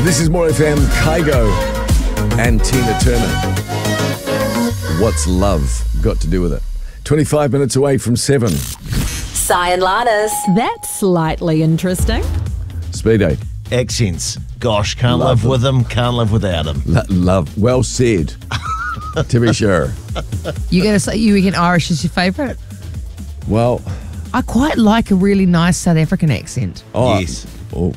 This is More FM, Kygo and Tina Turner. What's love got to do with it? 25 minutes away from 7. Si and Lannis. That's slightly interesting. Speedo. Accents. Gosh, can't live with them, can't live without them. Love. Well said. To be sure. You gonna say you reckon Irish is your favourite? Well, I quite like a really nice South African accent. Yes.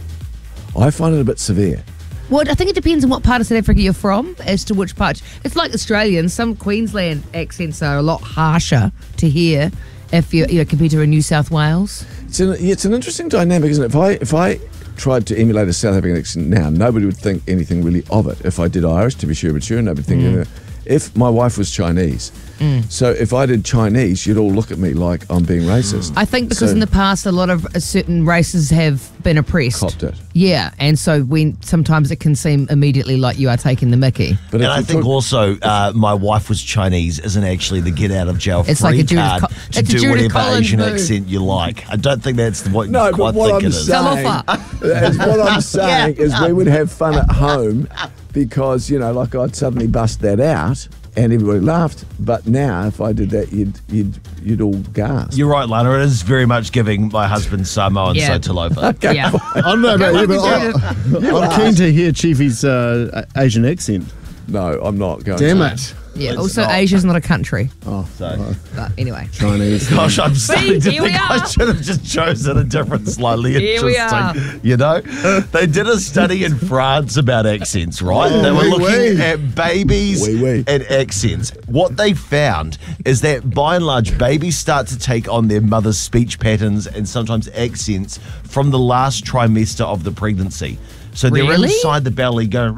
I find it a bit severe. Well, I think it depends on what part of South Africa you're from as to which part. It's like Australian. Some Queensland accents are a lot harsher to hear if you compared to a New South Wales. It's an interesting dynamic, isn't it? If I tried to emulate a South African accent now, nobody would think anything really of it. If I did Irish, to be sure, nobody would think anything. If my wife was Chinese, so if I did Chinese, you'd all look at me like I'm being racist. I think because in the past, a lot of certain races have been oppressed. Copped it. Yeah, and so sometimes it can seem immediately like you are taking the mickey. But I think also my wife was Chinese isn't actually the get out of jail free like a card to do whatever Collins Asian move. accent you like. I don't think that's what No, you but quite what think I'm it is. saying, what I'm saying is we would have fun at home because, like I'd suddenly bust that out and everybody laughed. But now if I did that, you'd all gasp. You're right, Lana. It is very much giving my husband Samoan Yeah. Sotolofa. Okay. Yeah. I don't know about you, but I'm keen to hear Chiefy's Asian accent. No, I'm not going Damn to. it. Yeah. It's Also, not. Asia's not a country. So. But anyway. Chinese. Gosh, I'm starting to here we think I are. should have just chosen a different, slightly Here we interesting. They did a study in France about accents, right? They were oui, looking oui. at babies Oui, oui. and accents. What they found is that by and large, babies start to take on their mother's speech patterns and sometimes accents from the last trimester of the pregnancy. So they're Really? inside the belly going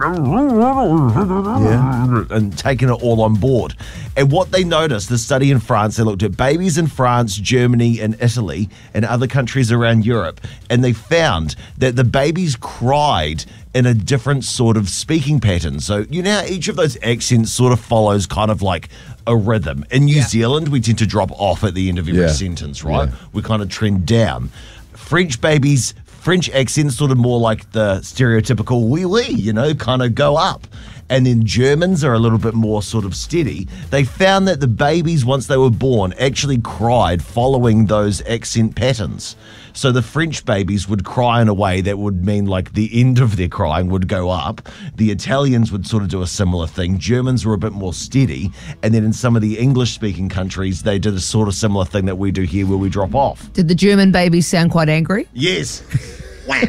and taking it all on board. And what they noticed, the study in France, they looked at babies in France, Germany, and Italy, and other countries around Europe, and they found that the babies cried in a different sort of speaking pattern. So, each of those accents sort of follows kind of like a rhythm. In New Zealand, we tend to drop off at the end of every Yeah. sentence, right? Yeah. We kind of trend down. French accents sort of more like the stereotypical wee wee, kind of go up. And then Germans are a little bit more sort of steady. They found that the babies, once they were born, actually cried following those accent patterns. So the French babies would cry in a way that would mean like the end of their crying would go up. The Italians would sort of do a similar thing. Germans were a bit more steady. And then in some of the English-speaking countries, they did a sort of similar thing that we do here where we drop off. Did the German babies sound quite angry? Yes. I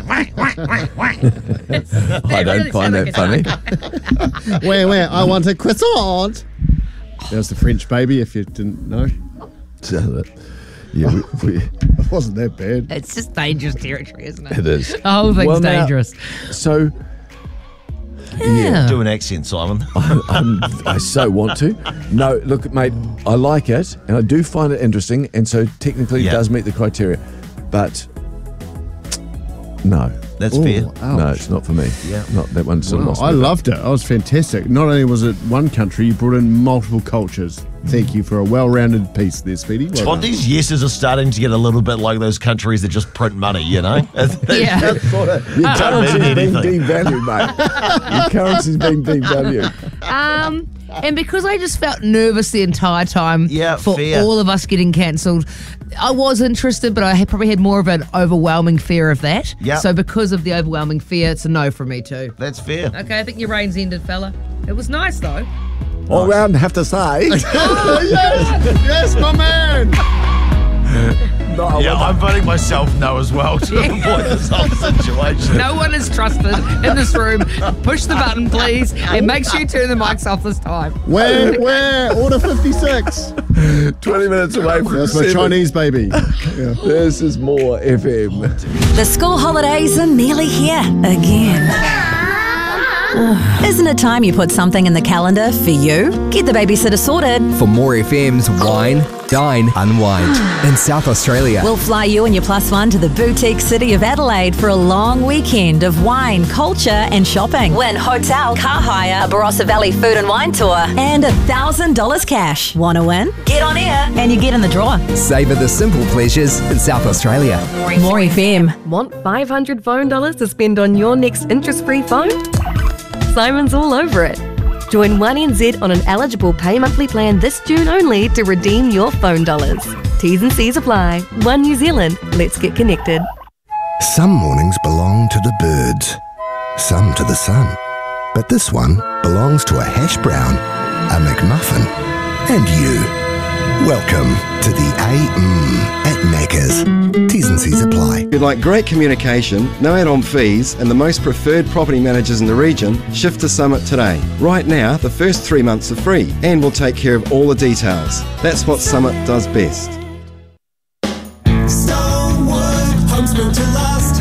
don't find that funny. Where, I want a croissant. That was the French baby, if you didn't know. Yeah, It wasn't that bad. It's just dangerous territory, isn't it? it is. The whole thing's Well, now- dangerous. So Yeah. Do an accent, Simon. I so want to. No, look, mate, I like it, and I do find it interesting, and so technically it Yeah. does meet the criteria. But no. That's Ooh, fair. ouch. No, it's not for me. Yeah. Not that one. Sort of Wow, lost I me. loved it. It was fantastic. Not only was it one country, you brought in multiple cultures. Thank you for a well-rounded piece there, Speedy. Well done. Fondy's yeses are starting to get a little bit like those countries that just print money, Yeah. Your currency's mean being anything. devalued, mate. Your currency's being devalued. And because I just felt nervous the entire time Yeah, for fair. all of us getting cancelled, I was interested, but I probably had more of an overwhelming fear of that. Yeah. So because of the overwhelming fear, it's a no from me too. That's fair. Okay, I think your reign's ended, fella. It was nice though. All round, have to say. Yes, my man! No, Yeah, I'm voting myself no as well to avoid this whole situation. No one is trusted in this room. Push the button, please, and make sure you turn the mics off this time. Where? Order 56. 20 minutes away from That's my 7. Chinese baby. Yeah. This is More FM. The school holidays are nearly here again. Isn't it time you put something in the calendar for you? Get the babysitter sorted. For More FM's Wine, Dine, unwind. In South Australia. We'll fly you and your plus one to the boutique city of Adelaide for a long weekend of wine, culture and shopping. Win hotel, car hire, a Barossa Valley food and wine tour, and $1,000 cash. Want to win? Get on air and you get in the draw. Savour the simple pleasures in South Australia. More FM. Want 500 phone dollars to spend on your next interest-free phone? Simon's all over it. Join 1NZ on an eligible pay monthly plan this June only to redeem your phone dollars. T's and C's apply. One New Zealand. Let's get connected. Some mornings belong to the birds, some to the sun. But this one belongs to a hash brown, a McMuffin, and you. Welcome to the at Macca's. T's and C's apply. If you'd like great communication, no add-on fees, and the most preferred property managers in the region, shift to Summit today. Right now, the first 3 months are free, and we'll take care of all the details. That's what Summit does best. Stonewood, homes built to last.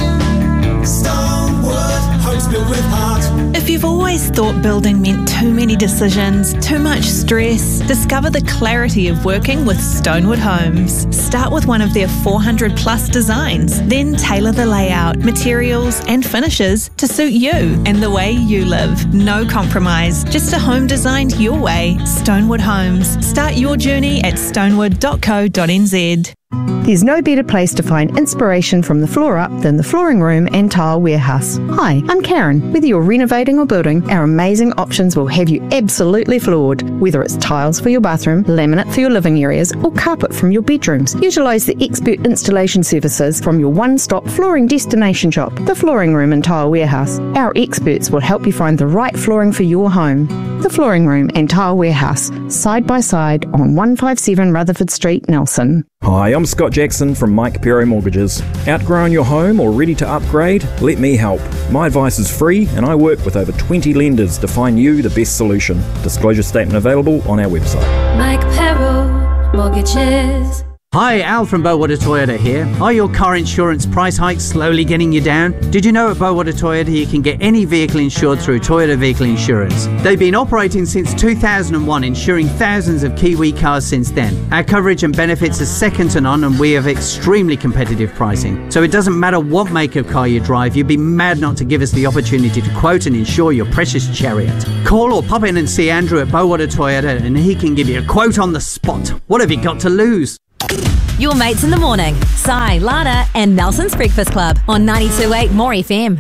Stonewood, homes built with heart. If you've always thought building meant too many decisions, too much stress, discover the clarity of working with Stonewood Homes. Start with one of their 400 plus designs, then tailor the layout, materials and finishes to suit you and the way you live. No compromise, just a home designed your way. Stonewood Homes. Start your journey at stonewood.co.nz. There's no better place to find inspiration from the floor up than the Flooring Room and Tile Warehouse. Hi, I'm Karen. Whether you're renovating or building, our amazing options will have you absolutely floored. Whether it's tiles for your bathroom, laminate for your living areas, or carpet from your bedrooms, utilise the expert installation services from your one-stop flooring destination shop, the Flooring Room and Tile Warehouse. Our experts will help you find the right flooring for your home. The Flooring Room and Tile Warehouse, side by side on 157 Rutherford Street, Nelson. Hi, I'm Scott Jackson from Mike Perry Mortgages. Outgrowing your home or ready to upgrade? Let me help. My advice is free and I work with over 20 lenders to find you the best solution. Disclosure statement available on our website. Mike Perry Mortgages. Hi, Al from Bowater Toyota here. Are your car insurance price hikes slowly getting you down? Did you know at Bowater Toyota you can get any vehicle insured through Toyota Vehicle Insurance? They've been operating since 2001, insuring thousands of Kiwi cars since then. Our coverage and benefits are second to none and we have extremely competitive pricing. So it doesn't matter what make of car you drive, you'd be mad not to give us the opportunity to quote and insure your precious chariot. Call or pop in and see Andrew at Bowater Toyota and he can give you a quote on the spot. What have you got to lose? Your mates in the morning. Sai, Lana and Nelson's Breakfast Club on 92.8 More FM.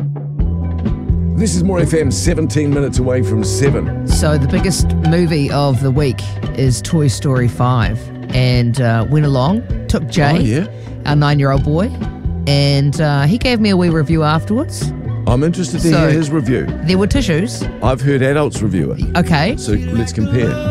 This is More FM, 17 minutes away from 7. So the biggest movie of the week is Toy Story 5. And went along, took Jay, our 9-year-old boy, and he gave me a wee review afterwards. I'm interested to hear his review. There were tissues. I've heard adults review it. Okay. So let's compare.